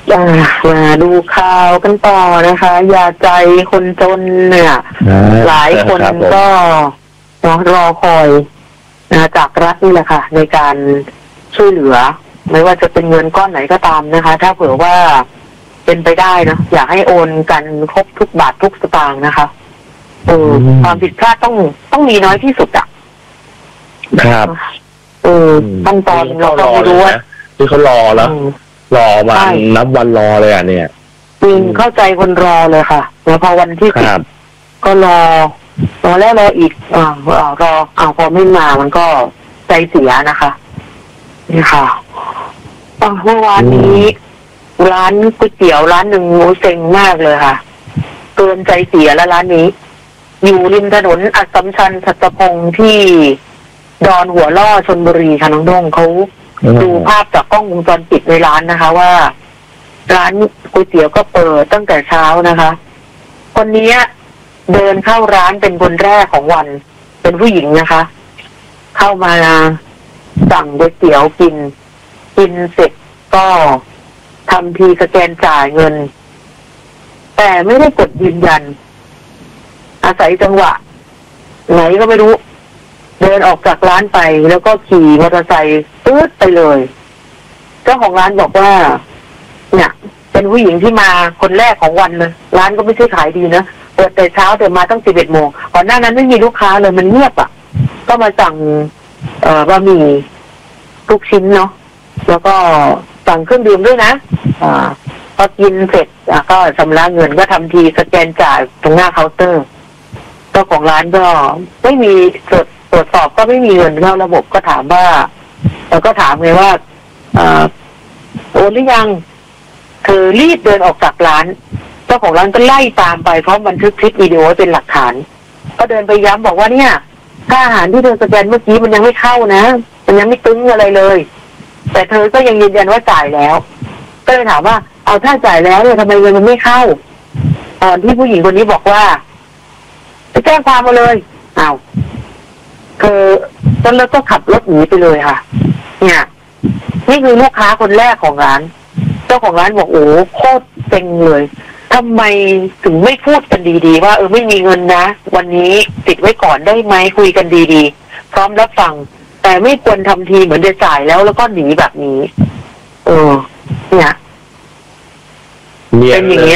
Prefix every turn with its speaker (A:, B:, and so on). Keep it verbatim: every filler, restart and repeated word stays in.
A: มาดูข่าวกันต่อนะคะยาใจคนจนเนี่ยหลายคนก็รอคอยนะจากรัฐนี่แหละค่ะในการช่วยเหลือไม่ว่าจะเป็นเงินก้อนไหนก็ตามนะคะถ้าเผื่อว่าเป็นไปได้นะอยากให้โอนกันครบทุกบาททุกสตางค์นะคะเออความผิดพลาดต้องต้องมีน้อยที่สุดอ่ะ
B: ครับ
A: เออขั้นตอนเราก็ไม่รู้ว่า
B: ที่เขารอแล้วรอมานับวันรอเลยอ่ะเนี่ย
A: จริงเข้าใจคนรอเลยค่ะแล้วพอวันที่สิบก็รอรอแล้วรออีกอ่ารออ่าพอไม่มามันก็ใจเสียนะคะนี่ค่ะเมื่อวานนี้ร้านก๋วยเตี๋ยวร้านหนึ่งโง่เซ็งมากเลยค่ะเตือนใจเสียแล้วร้านนี้อยู่ริมถนนอัสสัมชัญสัตพงษ์ที่ดอนหัวล่อชลบุรีค่ะน้องด้งเขาดูภาพจากกล้องวงจรปิดในร้านนะคะว่าร้านก๋วยเตี๋ยวก็เปิดตั้งแต่เช้านะคะคนนี้เดินเข้าร้านเป็นคนแรกของวันเป็นผู้หญิงนะคะเข้ามาสั่งก๋วยเตี๋ยวกินกินเสร็จก็ทำทีสแกนจ่ายเงินแต่ไม่ได้กดยืนยันอาศัยจังหวะไหนก็ไม่รู้เดินออกจากร้านไปแล้วก็ขี่มอเตอร์ไซค์ปื๊ดไปเลยเจ้าของร้านบอกว่าเนี่ยเป็นผู้หญิงที่มาคนแรกของวันเลยร้านก็ไม่ใช่ขายดีนะเปิดแต่เช้าแต่มาตั้งสิบเอ็ดโมงก่อนหน้านั้นไม่มีลูกค้าเลยมันเงียบอ่ะก็มาสั่งเอ่อบะหมี่ลูกชิ้นเนาะแล้วก็สั่งเครื่องดื่มด้วยนะอ่าพอกินเสร็จก็ชำระเงินก็ทำทีสแกนจ่ายตรงหน้าเคาน์เตอร์เจ้าของร้านก็ไม่มีตรวจตรวจสอบก็ไม่มีเงินเข้าระบบก็ถามว่าแล้วก็ถามไงว่าโอนหรือยังเธอรีบเดินออกจากร้านเจ้าของร้านก็ไล่ตามไปเพราะบันทึกคลิปวิดีโอไว้เป็นหลักฐานก็เดินไปย้ำบอกว่าเนี่ยค่าอาหารที่เธอสแกนเมื่อกี้มันยังไม่เข้านะมันยังไม่ตึงอะไรเลยแต่เธอก็ยังยืนยันว่าจ่ายแล้วก็เลยถามว่าเอาถ้าจ่ายแล้วเนี่ยทำไมเงินมันไม่เข้าตอนที่ผู้หญิงคนนี้บอกว่าไปแจ้งความมาเลยอ้าวเธอตอนแล้วก็ขับรถหนีไปเลยค่ะเนี่ยนี่คือลูกค้าคนแรกของร้านเจ้าของร้านบอกโอ้โคตรเซ็งเลยทำไมถึงไม่พูดกันดีๆว่าเออไม่มีเงินนะวันนี้ติดไว้ก่อนได้ไหมคุยกันดีๆพร้อมรับฟังแต่ไม่ควรทำทีเหมือนจะจ่ายแล้วแล้วก็หนีแบบนี้เออเนี่ยเป็นอย่างเงี้ย